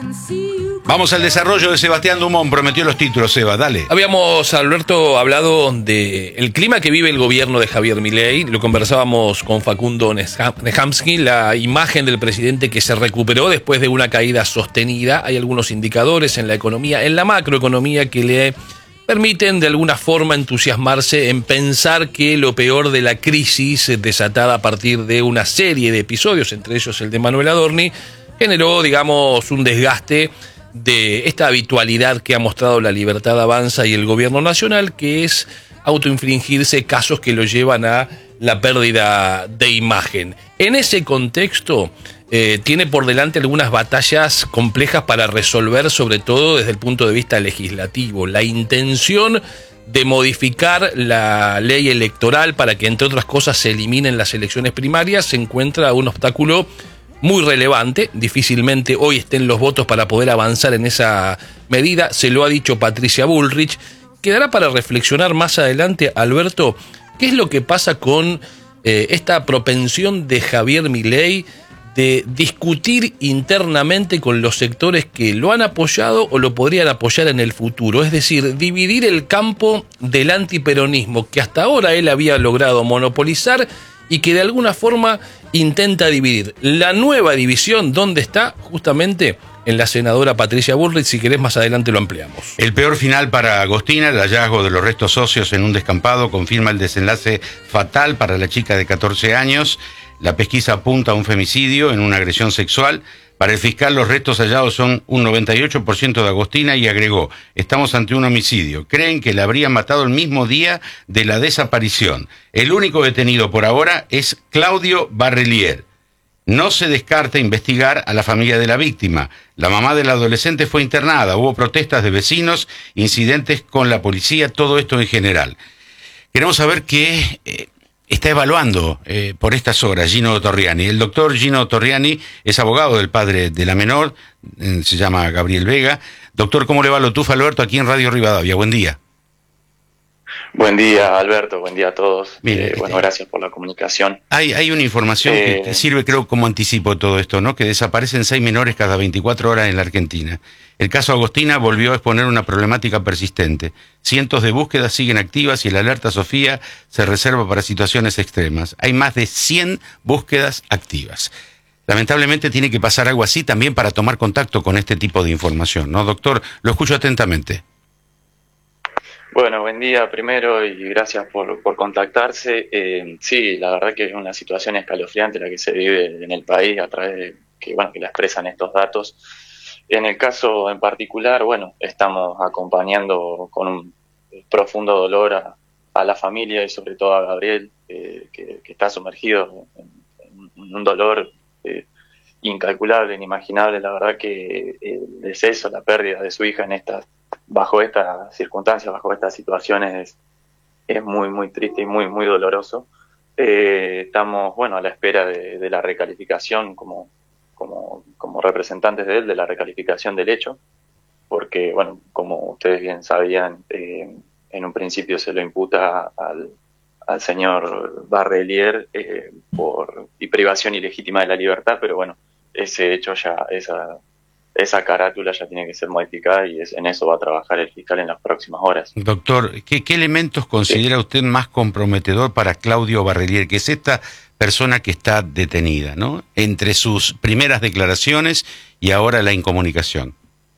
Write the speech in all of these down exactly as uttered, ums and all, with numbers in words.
Vamos al desarrollo de Sebastián Dumont, prometió los títulos, Seba, dale. Habíamos, Alberto, hablado de el clima que vive el gobierno de Javier Milei, lo conversábamos con Facundo Nehamsky, la imagen del presidente que se recuperó después de una caída sostenida. Hay algunos indicadores en la economía, en la macroeconomía, que le permiten de alguna forma entusiasmarse en pensar que lo peor de la crisis desatada a partir de una serie de episodios, entre ellos el de Manuel Adorni, generó, digamos, un desgaste de esta habitualidad que ha mostrado la Libertad Avanza y el gobierno nacional, que es autoinfligirse casos que lo llevan a la pérdida de imagen. En ese contexto, eh, tiene por delante algunas batallas complejas para resolver, sobre todo desde el punto de vista legislativo. La intención de modificar la ley electoral para que, entre otras cosas, se eliminen las elecciones primarias, se encuentra un obstáculo muy relevante. Difícilmente hoy estén los votos para poder avanzar en esa medida, se lo ha dicho Patricia Bullrich. Quedará para reflexionar más adelante, Alberto, qué es lo que pasa con eh, esta propensión de Javier Milei de discutir internamente con los sectores que lo han apoyado o lo podrían apoyar en el futuro, es decir, dividir el campo del antiperonismo que hasta ahora él había logrado monopolizar y que de alguna forma intenta dividir. La nueva división, ¿dónde está? Justamente en la senadora Patricia Bullrich. Si querés, más adelante lo ampliamos. El peor final para Agostina, el hallazgo de los restos óseos en un descampado confirma el desenlace fatal para la chica de catorce años. La pesquisa apunta a un femicidio en una agresión sexual. Para el fiscal, los restos hallados son un noventa y ocho por ciento de Agostina y agregó: estamos ante un homicidio. Creen que la habrían matado el mismo día de la desaparición. El único detenido por ahora es Claudio Barrelier. No se descarta investigar a la familia de la víctima. La mamá del adolescente fue internada. Hubo protestas de vecinos, incidentes con la policía, todo esto en general. Queremos saber qué Eh, está evaluando eh, por estas horas Gino Torriani. El doctor Gino Torriani es abogado del padre de la menor, eh, se llama Gabriel Vega. Doctor, ¿cómo le va? Lo tufa Alberto aquí en Radio Rivadavia. Buen día. Buen día, Alberto. Buen día a todos. Mire, eh, bueno, gracias por la comunicación. Hay, hay una información eh, que, que sirve, creo, como anticipo de todo esto, ¿no? Que desaparecen seis menores cada veinticuatro horas en la Argentina. El caso Agostina volvió a exponer una problemática persistente. Cientos de búsquedas siguen activas y el alerta Sofía se reserva para situaciones extremas. Hay más de cien búsquedas activas. Lamentablemente tiene que pasar algo así también para tomar contacto con este tipo de información, ¿no, doctor? Lo escucho atentamente. Bueno, buen día primero y gracias por, por contactarse. Eh, sí, la verdad que es una situación escalofriante la que se vive en el país a través de que, bueno, que la expresan estos datos. En el caso en particular, bueno, estamos acompañando con un profundo dolor a, a la familia y sobre todo a Gabriel, eh, que, que está sumergido en, en un dolor eh, incalculable, inimaginable. La verdad que el deceso, la pérdida de su hija en estas, bajo estas circunstancias, bajo estas situaciones, es, es muy, muy triste y muy, muy doloroso. Eh, estamos, bueno, a la espera de, de la recalificación como Como, como representantes de él, de la recalificación del hecho, porque, bueno, como ustedes bien sabían, eh, en un principio se lo imputa al, al señor Barrelier eh, por y privación ilegítima de la libertad, pero bueno, ese hecho ya, esa, esa carátula ya tiene que ser modificada y es, en eso va a trabajar el fiscal en las próximas horas. Doctor, ¿qué, qué elementos considera sí. usted más comprometedor para Claudio Barrelier, que es esta persona que está detenida, ¿no? Entre sus primeras declaraciones y ahora la incomunicación.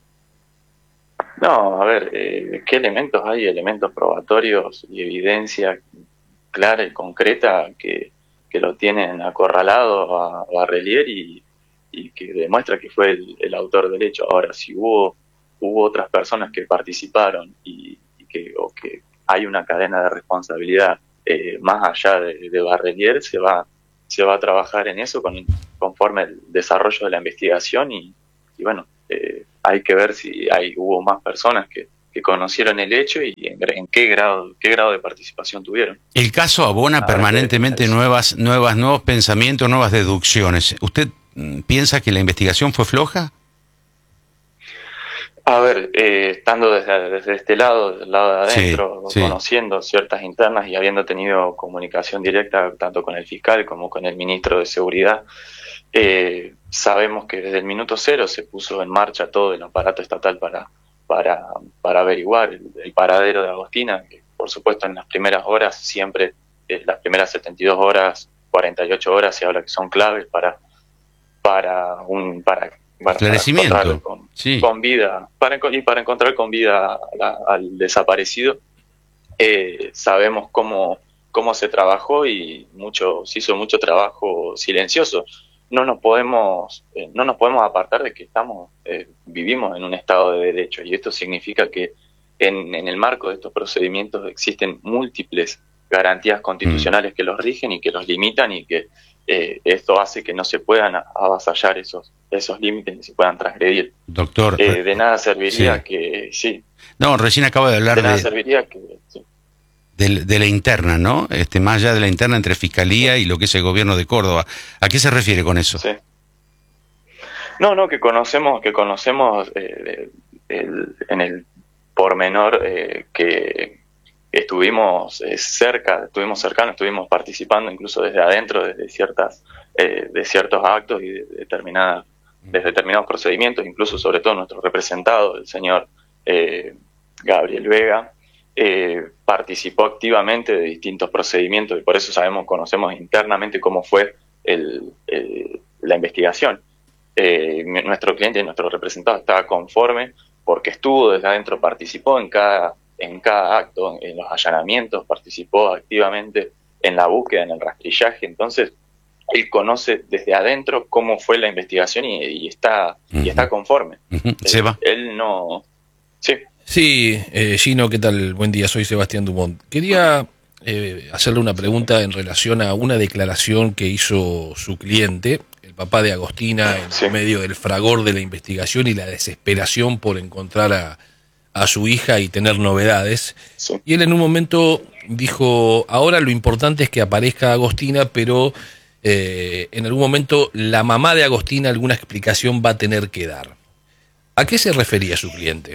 No, a ver, eh, ¿qué elementos hay? Elementos probatorios y evidencia clara y concreta que, que lo tienen acorralado a Barrelier y, y que demuestra que fue el, el autor del hecho. Ahora, si hubo hubo otras personas que participaron y, y que, o que hay una cadena de responsabilidad Eh, más allá de, de Barrelier, se va se va a trabajar en eso con, conforme el desarrollo de la investigación y, y bueno, eh, hay que ver si hay hubo más personas que, que conocieron el hecho y en, en qué grado qué grado de participación tuvieron. El caso abona Ahora permanentemente nuevas nuevas nuevos pensamientos, nuevas deducciones. ¿Usted piensa que la investigación fue floja? A ver, eh, estando desde, desde este lado, del lado de adentro, sí, sí. conociendo ciertas internas y habiendo tenido comunicación directa tanto con el fiscal como con el ministro de Seguridad, Eh, sabemos que desde el minuto cero se puso en marcha todo el aparato estatal para, para, para averiguar el, el paradero de Agostina, que por supuesto en las primeras horas, siempre, eh, las primeras setenta y dos horas, cuarenta y ocho horas, se habla que son claves para, para un para, para, esclarecimiento para encontrar con, sí. con vida, para, y para encontrar con vida a la, al desaparecido. Eh, sabemos cómo, cómo se trabajó y mucho, se hizo mucho trabajo silencioso. No nos podemos, eh, no nos podemos apartar de que estamos, eh, vivimos en un estado de derecho, y esto significa que en, en el marco de estos procedimientos existen múltiples garantías constitucionales mm. que los rigen y que los limitan, y que eh, esto hace que no se puedan avasallar esos, esos límites ni se puedan transgredir. Doctor, eh, de nada serviría sí. que sí. No, recién acabo de hablar de nada de, serviría que sí. de, de la interna, ¿no? Este, más allá de la interna entre Fiscalía y lo que es el gobierno de Córdoba. ¿A qué se refiere con eso? Sí. No, no, que conocemos, que conocemos eh, el, en el pormenor eh, que estuvimos eh, cerca, estuvimos cercanos, estuvimos participando incluso desde adentro desde ciertas, eh, de ciertos actos y de determinadas, de determinados procedimientos, incluso sobre todo nuestro representado, el señor eh, Gabriel Vega, eh, participó activamente de distintos procedimientos, y por eso sabemos, conocemos internamente cómo fue el, el, la investigación. Eh, nuestro cliente, nuestro representado estaba conforme porque estuvo desde adentro, participó en cada, en cada acto, en los allanamientos, participó activamente en la búsqueda, en el rastrillaje. Entonces, él conoce desde adentro cómo fue la investigación y, y está uh-huh. y está conforme. Uh-huh. ¿Seba? Eh, él no... Sí. Sí, eh, Gino, ¿qué tal? Buen día, soy Sebastián Dumont. Quería eh, hacerle una pregunta en relación a una declaración que hizo su cliente, el papá de Agostina, en sí. medio del fragor de la investigación y la desesperación por encontrar a, a su hija y tener novedades. Sí. Y él en un momento dijo, ahora lo importante es que aparezca Agostina, pero eh, en algún momento la mamá de Agostina alguna explicación va a tener que dar. ¿A qué se refería su cliente?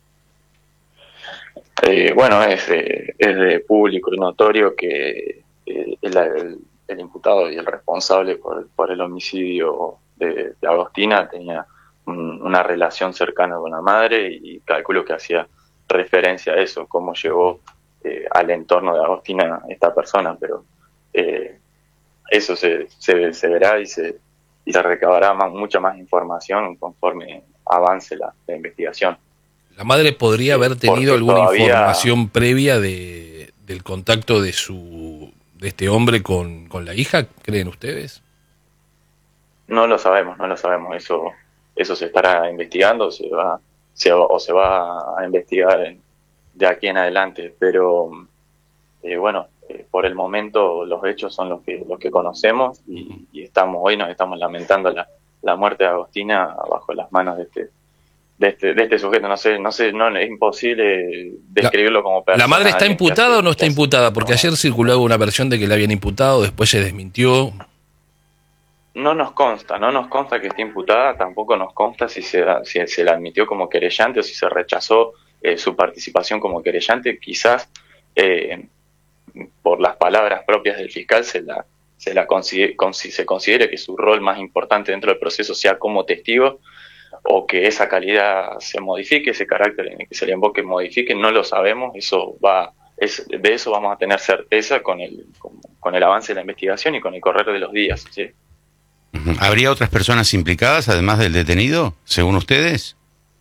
Eh, bueno, es de, es de público y notorio que eh, el, el, el imputado y el responsable por, por el homicidio de, de Agostina tenía un, una relación cercana con la madre, y calculo que hacía referencia a eso, cómo llegó eh, al entorno de Agostina esta persona, pero eh, eso se, se, se verá y se, y se recabará más, mucha más información conforme avance la, la investigación. ¿La madre podría haber tenido Porque alguna todavía... información previa de, del contacto de su de este hombre con, con la hija, creen ustedes? No lo sabemos, no lo sabemos. Eso eso se estará investigando, se va, se, o se va a investigar en, de aquí en adelante. Pero eh, bueno, eh, por el momento los hechos son los que los que conocemos, y, y estamos hoy nos estamos lamentando la, la muerte de Agostina bajo las manos de este De este, de este sujeto. No sé, no sé, no es imposible describirlo la, como persona. ¿La madre está imputada hace, o no está imputada? Porque no. ayer circulaba una versión de que la habían imputado, después se desmintió. No nos consta, no nos consta que esté imputada, tampoco nos consta si se, si se la admitió como querellante o si se rechazó eh, su participación como querellante. Quizás eh, por las palabras propias del fiscal se la se la considere, se considere que su rol más importante dentro del proceso sea como testigo, o que esa calidad se modifique, ese carácter en el que se le invoque modifique, no lo sabemos. Eso va, es, de eso vamos a tener certeza con el, con, con el avance de la investigación y con el correr de los días. ¿Sí? ¿Habría otras personas implicadas además del detenido, según ustedes?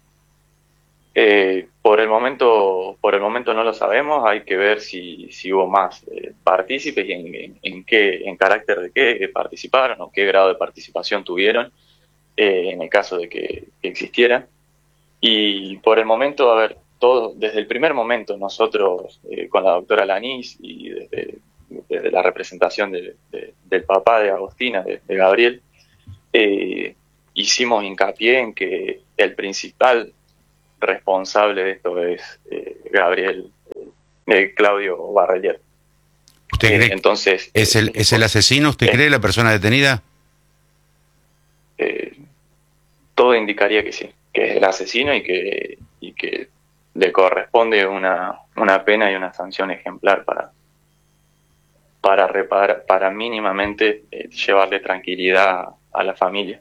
Eh, por el momento, por el momento no lo sabemos. Hay que ver si, si hubo más eh, partícipes y en, en, en qué, en carácter de qué participaron o qué grado de participación tuvieron. Eh, en el caso de que, que existiera. Y por el momento, a ver, todo, desde el primer momento nosotros eh, con la doctora Lanís y desde, desde la representación de, de, del papá de Agostina, de, de Gabriel, eh, hicimos hincapié en que el principal responsable de esto es eh, Gabriel, eh, Claudio Barrelier. ¿Usted cree? Eh, entonces, ¿Es el, ¿Es el asesino, usted eh, cree, la persona detenida? Eh, todo indicaría que sí, que es el asesino y que y que le corresponde una, una pena y una sanción ejemplar para para reparar, para mínimamente eh, llevarle tranquilidad a, a la familia.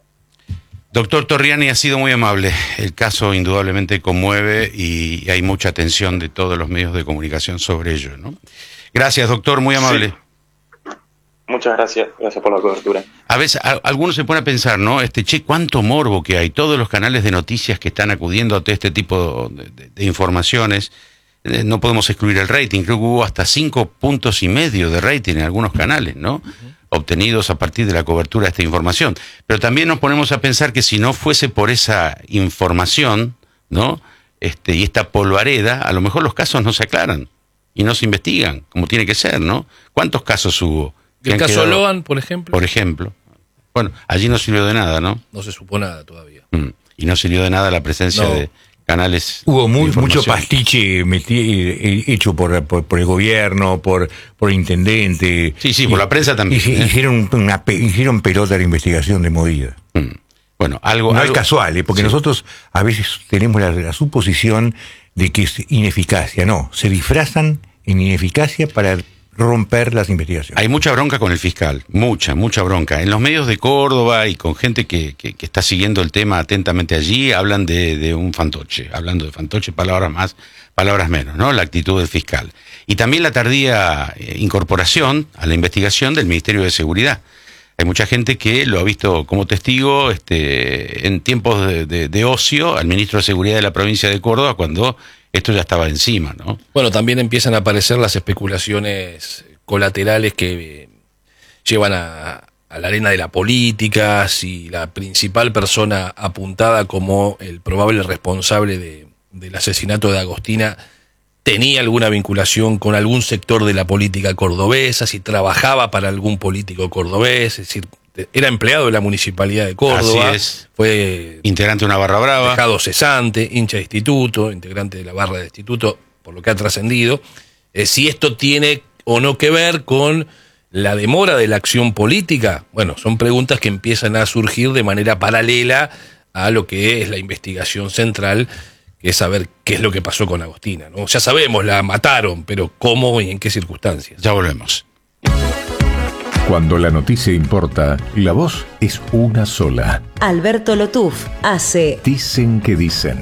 Doctor Torriani, ha sido muy amable. El caso indudablemente conmueve y hay mucha atención de todos los medios de comunicación sobre ello, ¿no? Gracias, doctor, muy amable. Sí. Muchas gracias, gracias por la cobertura. A veces a, algunos se pone a pensar, ¿no? Este, che, cuánto morbo que hay. Todos los canales de noticias que están acudiendo a este tipo de, de, de informaciones. Eh, no podemos excluir el rating. Creo que hubo hasta cinco puntos y medio de rating en algunos canales, ¿no? Uh-huh. Obtenidos a partir de la cobertura de esta información. Pero también nos ponemos a pensar que si no fuese por esa información, ¿no? Este, y esta polvareda, a lo mejor los casos no se aclaran y no se investigan, como tiene que ser, ¿no? ¿Cuántos casos hubo? El caso quedado, Loan, por ejemplo. Por ejemplo. Bueno, allí no sirvió de nada, ¿no? No se supo nada todavía. Mm. Y no sirvió de nada la presencia no. de canales. Hubo muy, mucho pastiche meti- hecho por, por, por el gobierno, por, por el intendente. Sí, sí, por y, la prensa también. Y, ¿eh? Hicieron, una, hicieron pelota de investigación de movida. Mm. Bueno, algo. No algo, es casual, ¿eh? Porque sí. nosotros a veces tenemos la, la suposición de que es ineficacia. No, se disfrazan en ineficacia para romper las investigaciones. Hay mucha bronca con el fiscal, mucha, mucha bronca. En los medios de Córdoba y con gente que, que, que está siguiendo el tema atentamente allí, hablan de, de un fantoche, hablando de fantoche, palabras más, palabras menos, ¿no? La actitud del fiscal. Y también la tardía eh, incorporación a la investigación del Ministerio de Seguridad. Hay mucha gente que lo ha visto como testigo este, en tiempos de, de, de ocio al ministro de Seguridad de la provincia de Córdoba cuando esto ya estaba encima, ¿no? Bueno, también empiezan a aparecer las especulaciones colaterales que llevan a, a la arena de la política, si la principal persona apuntada como el probable responsable de, del asesinato de Agostina tenía alguna vinculación con algún sector de la política cordobesa, si trabajaba para algún político cordobés, es decir, era empleado de la Municipalidad de Córdoba. Así es. Fue integrante de una barra brava. Dejado cesante, hincha de instituto, integrante de la barra de instituto, por lo que ha trascendido. Eh, si esto tiene o no que ver con la demora de la acción política, bueno, son preguntas que empiezan a surgir de manera paralela a lo que es la investigación central, que es saber qué es lo que pasó con Agostina, ¿no? Ya sabemos, la mataron, pero cómo y en qué circunstancias. Ya volvemos. Cuando la noticia importa, la voz es una sola. Alberto Lotuf hace Dicen que dicen.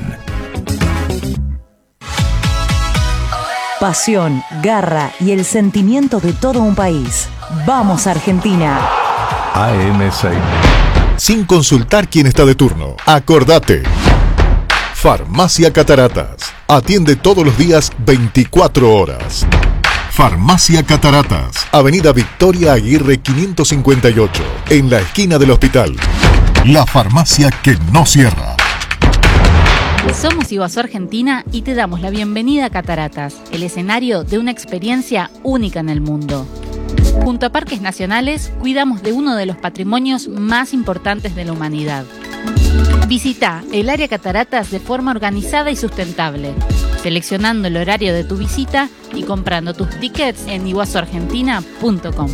Pasión, garra y el sentimiento de todo un país. ¡Vamos, Argentina! A M seis. Sin consultar quién está de turno. Acordate. Farmacia Cataratas. Atiende todos los días veinticuatro horas. Farmacia Cataratas, Avenida Victoria Aguirre quinientos cincuenta y ocho, en la esquina del hospital. La farmacia que no cierra. Somos Iguazú Argentina y te damos la bienvenida a Cataratas, el escenario de una experiencia única en el mundo. Junto a Parques Nacionales, cuidamos de uno de los patrimonios más importantes de la humanidad. Visita el área Cataratas de forma organizada y sustentable, seleccionando el horario de tu visita y comprando tus tickets en iguazu argentina punto com.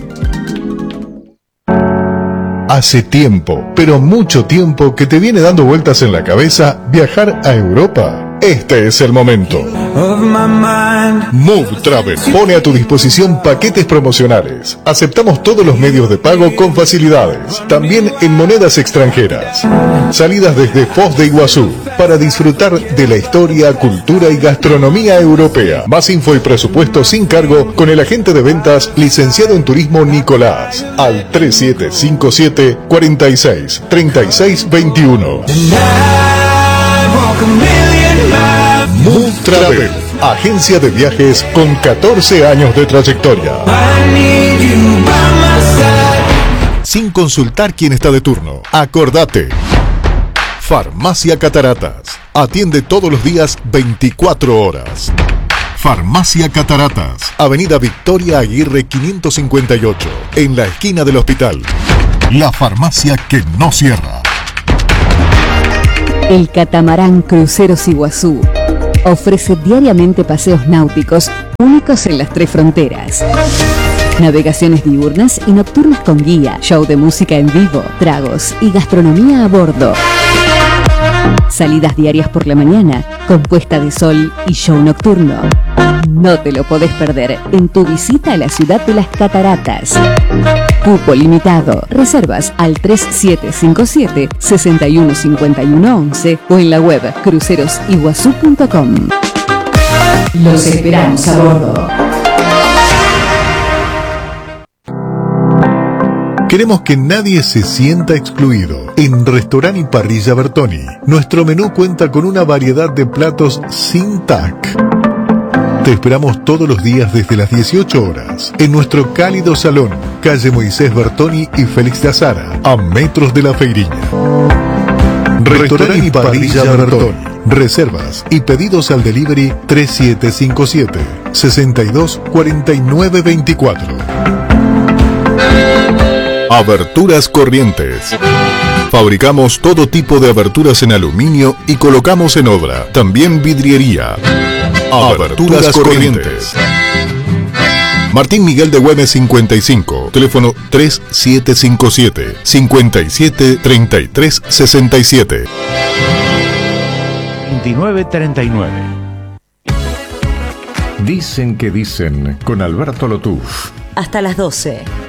Hace tiempo, pero mucho tiempo, que te viene dando vueltas en la cabeza viajar a Europa. Este es el momento. Move Travel pone a tu disposición paquetes promocionales. Aceptamos todos los medios de pago con facilidades, también en monedas extranjeras. Salidas desde Foz de Iguazú para disfrutar de la historia, cultura y gastronomía europea. Más info y presupuesto sin cargo con el agente de ventas licenciado en turismo Nicolás al tres siete cinco siete, cuatro seis, tres seis dos uno. Move Travel, agencia de viajes con catorce años de trayectoria. Sin consultar quién está de turno. Acordate. Farmacia Cataratas. Atiende todos los días veinticuatro horas. Farmacia Cataratas, Avenida Victoria Aguirre quinientos cincuenta y ocho, en la esquina del hospital. La farmacia que no cierra. El catamarán Cruceros Iguazú ofrece diariamente paseos náuticos únicos en las tres fronteras. Navegaciones diurnas y nocturnas con guía, show de música en vivo, tragos y gastronomía a bordo. Salidas diarias por la mañana, con puesta de sol y show nocturno. No te lo podés perder en tu visita a la ciudad de las cataratas. Cupo limitado. Reservas al tres siete cinco siete, seis uno cinco uno once o en la web cruceros iguazú punto com. Los esperamos a bordo. Queremos que nadie se sienta excluido. En Restaurant y Parrilla Bertoni, nuestro menú cuenta con una variedad de platos sin T A C. Te esperamos todos los días desde las dieciocho horas en nuestro cálido salón, calle Moisés Bertoni y Félix de Azara, a metros de la Feiriña. Restaurant y Parrilla Bertoni. Reservas y pedidos al delivery tres siete cinco siete, seis dos cuatro nueve dos cuatro. Aberturas Corrientes. Fabricamos todo tipo de aberturas en aluminio y colocamos en obra. También vidriería. Aberturas Corrientes. Martín Miguel de Güemes cincuenta y cinco. Teléfono tres siete cinco siete, cinco siete tres tres seis siete. veintinueve treinta y nueve. Dicen que dicen con Alberto Lotuf. Hasta las doce.